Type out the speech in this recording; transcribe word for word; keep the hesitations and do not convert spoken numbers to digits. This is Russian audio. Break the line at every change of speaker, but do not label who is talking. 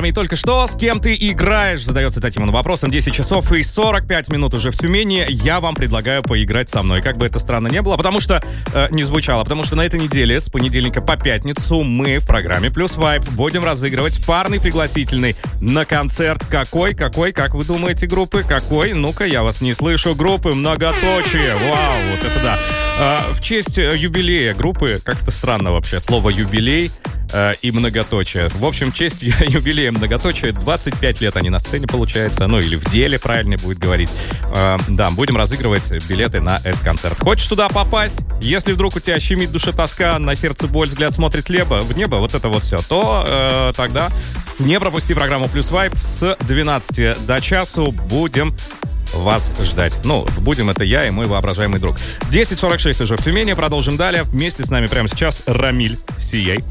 нами только что. С кем ты играешь? Задается таким вопросом. десять часов и сорок пять минут уже в Тюмени. Я вам предлагаю поиграть со мной. Как бы это странно не было, потому что э, не звучало. Потому что на этой неделе, с понедельника по пятницу, мы в программе Плюс Вайб будем разыгрывать парный пригласительный на концерт. Какой? Какой? Как вы думаете, группы? Какой? Ну-ка, я вас не слышу. Группы Многоточие. Вау, вот это да. Э, в честь юбилея группы, как-то странно вообще, слово юбилей и многоточие. В общем, в честь юбилея многоточия, двадцать пять лет они на сцене, получается, ну или в деле, правильно будет говорить. Э, да, будем разыгрывать билеты на этот концерт. Хочешь туда попасть? Если вдруг у тебя щемит душа тоска, на сердце боль, взгляд смотрит лебо, в небо, вот это вот все, то э, тогда не пропусти программу Плюс Вайб с двенадцати до часу. Будем вас ждать. Ну, будем, это я и мой воображаемый друг. десять сорок шесть уже в Тюмени. Продолжим далее. Вместе с нами прямо сейчас Рамиль Сияй.